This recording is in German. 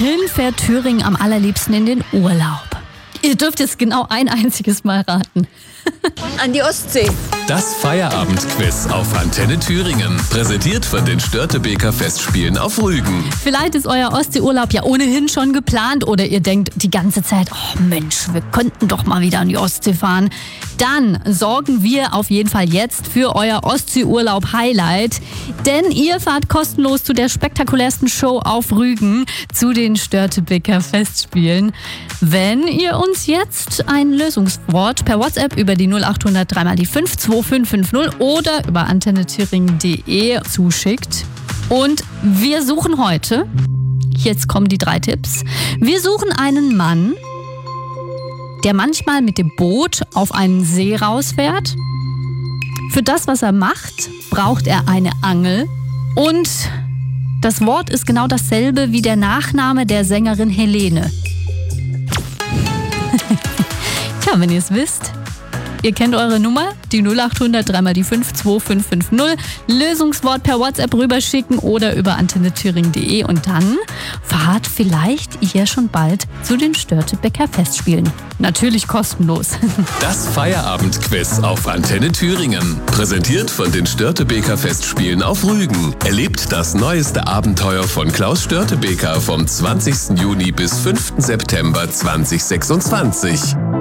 Wohin fährt Thüringen am allerliebsten in den Urlaub? Ihr dürft jetzt genau ein einziges Mal raten. An die Ostsee. Das Feierabendquiz auf Antenne Thüringen. Präsentiert von den Störtebeker Festspielen auf Rügen. Vielleicht ist euer Ostseeurlaub ja ohnehin schon geplant oder ihr denkt die ganze Zeit, oh Mensch, wir könnten doch mal wieder an die Ostsee fahren. Dann sorgen wir auf jeden Fall jetzt für euer Ostseeurlaub-Highlight. Denn ihr fahrt kostenlos zu der spektakulärsten Show auf Rügen, zu den Störtebeker Festspielen. Wenn ihr uns jetzt ein Lösungswort per WhatsApp über die 0800 3 mal die 5 2550 oder über antennethüringen.de zuschickt. Und wir suchen heute, jetzt kommen die 3 Tipps, wir suchen einen Mann, der manchmal mit dem Boot auf einen See rausfährt. Für das, was er macht, braucht er eine Angel. Und das Wort ist genau dasselbe wie der Nachname der Sängerin Helene. Tja, wenn ihr es wisst, ihr kennt eure Nummer, die 0800 3 mal die 5 2550. Lösungswort per WhatsApp rüberschicken oder über antennethüringen.de und dann fahrt vielleicht ihr schon bald zu den Störtebeker Festspielen. Natürlich kostenlos. Das Feierabendquiz auf Antenne Thüringen. Präsentiert von den Störtebeker Festspielen auf Rügen. Erlebt das neueste Abenteuer von Klaus Störtebeker vom 20. Juni bis 5. September 2026.